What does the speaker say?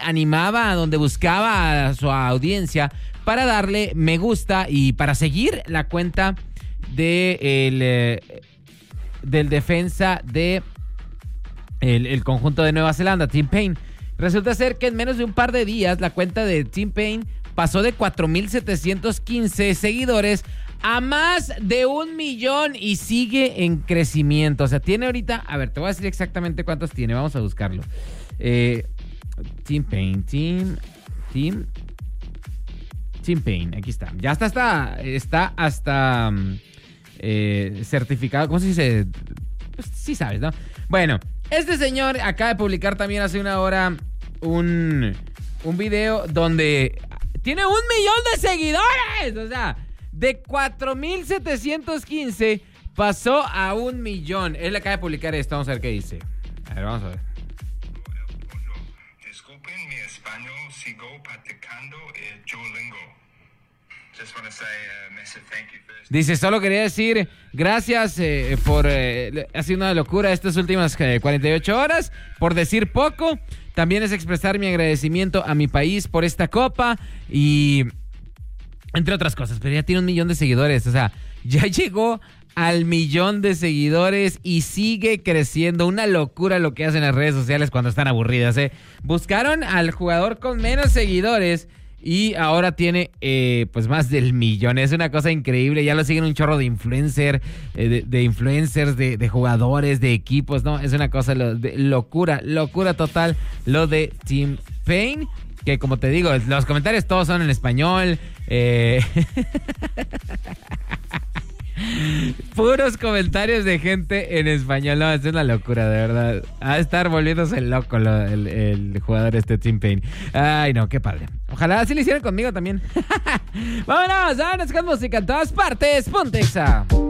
animaba, donde buscaba a su audiencia para darle me gusta y para seguir la cuenta del defensa de el conjunto de Nueva Zelanda, Tim Paine. Resulta ser que en menos de un par de días la cuenta de Tim Paine pasó de 4,715 seguidores a más de 1 millón y sigue en crecimiento. O sea, tiene ahorita, a ver, te voy a decir exactamente cuántos tiene, vamos a buscarlo. Tim Paine, Tim Paine, aquí está. Ya está hasta certificado, ¿cómo se dice? Pues sí sabes, ¿no? Bueno, este señor acaba de publicar también hace una hora un video donde tiene 1 millón de seguidores. O sea, de 4,715 pasó a 1 millón. Él acaba de publicar esto, vamos a ver qué dice. A ver, vamos a ver. Disculpen mi español, sigo practicando el Duolingo. Just want to say a massive thank you first. Dice, solo quería decir gracias por... ha sido una locura estas últimas 48 horas, por decir poco. También es expresar mi agradecimiento a mi país por esta copa y... entre otras cosas, pero ya tiene 1 millón de seguidores. O sea, ya llegó al 1 millón de seguidores y sigue creciendo. Una locura lo que hacen las redes sociales cuando están aburridas, ¿eh? Buscaron al jugador con menos seguidores y ahora tiene pues más del 1 millón. Es una cosa increíble. Ya lo siguen un chorro de influencers, de jugadores, de equipos, ¿no? Es una cosa de locura total lo de Tim Paine. Que como te digo, los comentarios todos son en español. Puros comentarios de gente en español. No, es una locura, de verdad. A estar volviéndose loco el jugador Tim Paine. Ay, no, qué padre. Ojalá así lo hicieran conmigo también. Vámonos con música en todas partes. Ponte Exa.